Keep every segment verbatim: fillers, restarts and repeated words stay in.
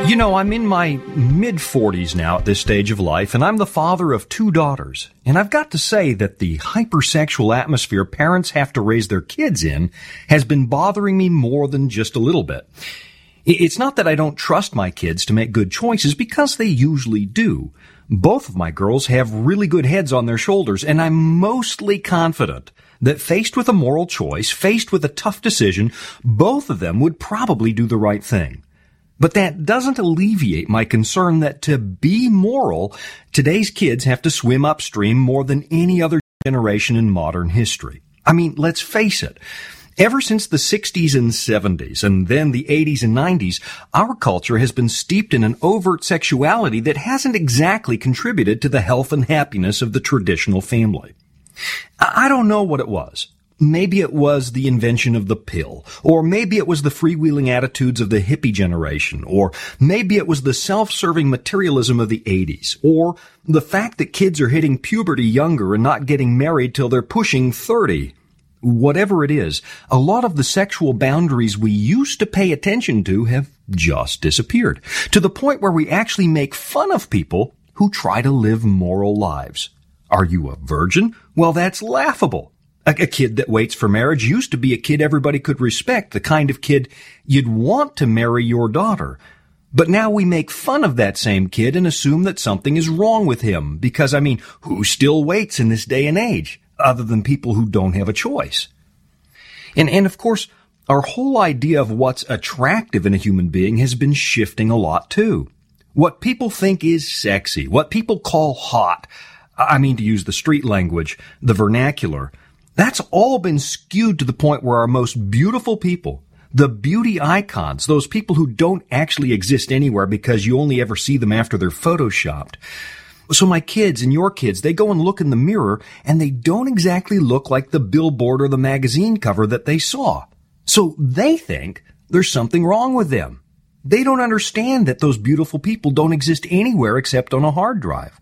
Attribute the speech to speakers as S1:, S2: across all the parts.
S1: You know, I'm in my mid-forties now at this stage of life, and I'm the father of two daughters. And I've got to say that the hypersexual atmosphere parents have to raise their kids in has been bothering me more than just a little bit. It's not that I don't trust my kids to make good choices, because they usually do. Both of my girls have really good heads on their shoulders, and I'm mostly confident that faced with a moral choice, faced with a tough decision, both of them would probably do the right thing. But that doesn't alleviate my concern that to be moral, today's kids have to swim upstream more than any other generation in modern history. I mean, let's face it. Ever since the sixties and seventies, and then the eighties and nineties, our culture has been steeped in an overt sexuality that hasn't exactly contributed to the health and happiness of the traditional family. I don't know what it was. Maybe it was the invention of the pill, or maybe it was the freewheeling attitudes of the hippie generation, or maybe it was the self-serving materialism of the eighties, or the fact that kids are hitting puberty younger and not getting married till they're pushing thirty. Whatever it is, a lot of the sexual boundaries we used to pay attention to have just disappeared, to the point where we actually make fun of people who try to live moral lives. Are you a virgin? Well, that's laughable. A kid that waits for marriage used to be a kid everybody could respect, the kind of kid you'd want to marry your daughter. But now we make fun of that same kid and assume that something is wrong with him, because, I mean, who still waits in this day and age, other than people who don't have a choice? And, and of course, our whole idea of what's attractive in a human being has been shifting a lot, too. What people think is sexy, what people call hot, I mean, to use the street language, the vernacular, that's all been skewed to the point where our most beautiful people, the beauty icons, those people who don't actually exist anywhere because you only ever see them after they're photoshopped. So my kids and your kids, they go and look in the mirror and they don't exactly look like the billboard or the magazine cover that they saw. So they think there's something wrong with them. They don't understand that those beautiful people don't exist anywhere except on a hard drive.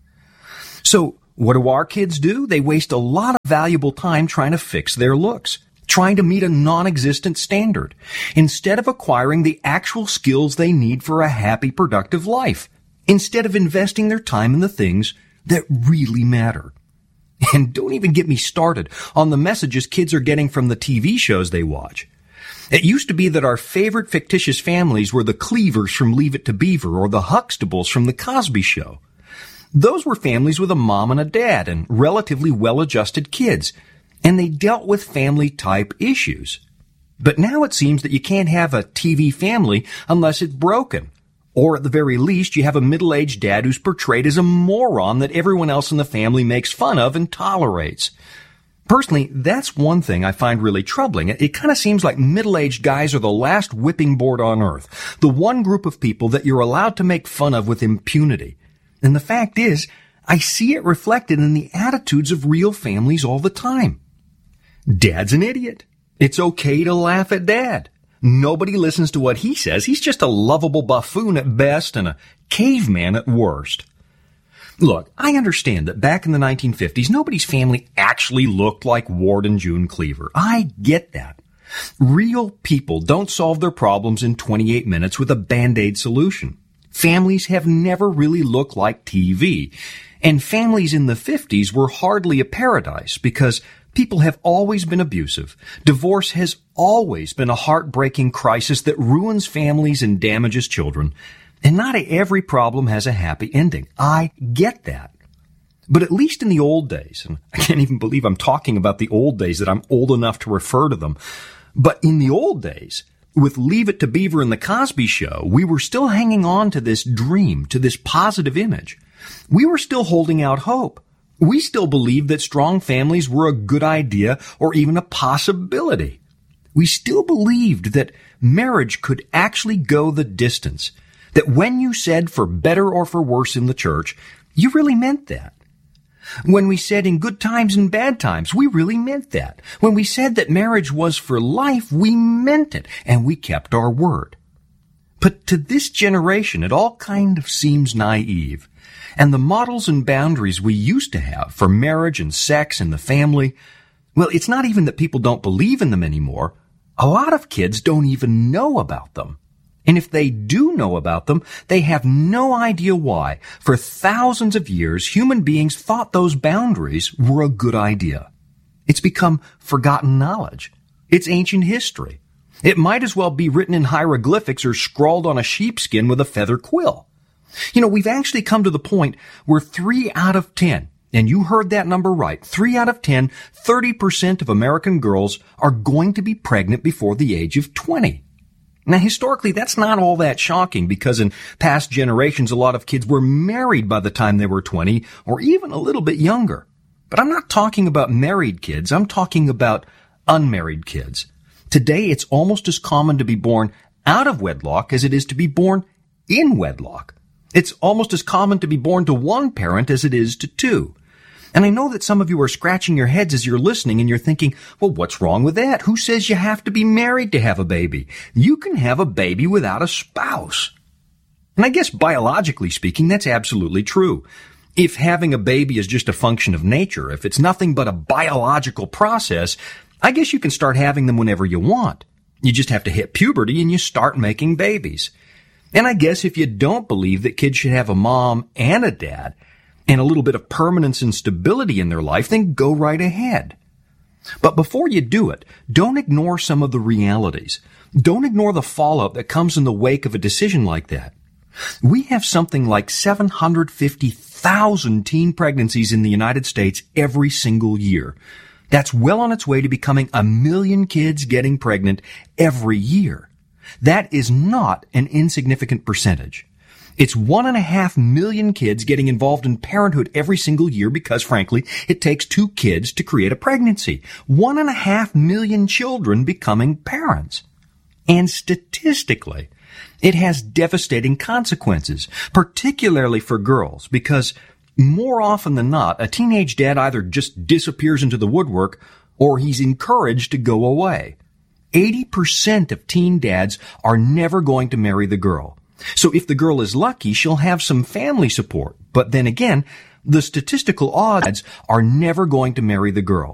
S1: So what do our kids do? They waste a lot of valuable time trying to fix their looks, trying to meet a non-existent standard, instead of acquiring the actual skills they need for a happy, productive life, instead of investing their time in the things that really matter. And don't even get me started on the messages kids are getting from the T V shows they watch. It used to be that our favorite fictitious families were the Cleavers from Leave It to Beaver or the Huxtables from The Cosby Show. Those were families with a mom and a dad and relatively well-adjusted kids, and they dealt with family-type issues. But now it seems that you can't have a T V family unless it's broken. Or at the very least, you have a middle-aged dad who's portrayed as a moron that everyone else in the family makes fun of and tolerates. Personally, that's one thing I find really troubling. It, it kind of seems like middle-aged guys are the last whipping board on earth, the one group of people that you're allowed to make fun of with impunity. And the fact is, I see it reflected in the attitudes of real families all the time. Dad's an idiot. It's okay to laugh at Dad. Nobody listens to what he says. He's just a lovable buffoon at best and a caveman at worst. Look, I understand that back in the nineteen fifties, nobody's family actually looked like Ward and June Cleaver. I get that. Real people don't solve their problems in twenty-eight minutes with a Band-Aid solution. Families have never really looked like T V. And families in the fifties were hardly a paradise because people have always been abusive. Divorce has always been a heartbreaking crisis that ruins families and damages children. And not every problem has a happy ending. I get that. But at least in the old days, and I can't even believe I'm talking about the old days, that I'm old enough to refer to them. But in the old days, with Leave It to Beaver and The Cosby Show, we were still hanging on to this dream, to this positive image. We were still holding out hope. We still believed that strong families were a good idea or even a possibility. We still believed that marriage could actually go the distance, that when you said for better or for worse in the church, you really meant that. When we said in good times and bad times, we really meant that. When we said that marriage was for life, we meant it, and we kept our word. But to this generation, it all kind of seems naive. And the models and boundaries we used to have for marriage and sex and the family, well, it's not even that people don't believe in them anymore. A lot of kids don't even know about them. And if they do know about them, they have no idea why. For thousands of years, human beings thought those boundaries were a good idea. It's become forgotten knowledge. It's ancient history. It might as well be written in hieroglyphics or scrawled on a sheepskin with a feather quill. You know, we've actually come to the point where three out of ten, and you heard that number right, three out of ten, thirty percent of American girls are going to be pregnant before the age of twenty. Now, historically, that's not all that shocking because in past generations, a lot of kids were married by the time they were twenty or even a little bit younger. But I'm not talking about married kids. I'm talking about unmarried kids. Today, it's almost as common to be born out of wedlock as it is to be born in wedlock. It's almost as common to be born to one parent as it is to two. And I know that some of you are scratching your heads as you're listening and you're thinking, well, what's wrong with that? Who says you have to be married to have a baby? You can have a baby without a spouse. And I guess biologically speaking, that's absolutely true. If having a baby is just a function of nature, if it's nothing but a biological process, I guess you can start having them whenever you want. You just have to hit puberty and you start making babies. And I guess if you don't believe that kids should have a mom and a dad and a little bit of permanence and stability in their life, then go right ahead. But before you do it, don't ignore some of the realities. Don't ignore the fallout that comes in the wake of a decision like that. We have something like seven hundred fifty thousand teen pregnancies in the United States every single year. That's well on its way to becoming a million kids getting pregnant every year. That is not an insignificant percentage. It's one and a half million kids getting involved in parenthood every single year because, frankly, it takes two kids to create a pregnancy. One and a half million children becoming parents. And statistically, it has devastating consequences, particularly for girls, because more often than not, a teenage dad either just disappears into the woodwork or he's encouraged to go away. eighty percent of teen dads are never going to marry the girl. So if the girl is lucky, she'll have some family support. But then again, the statistical odds are never going to marry the girl.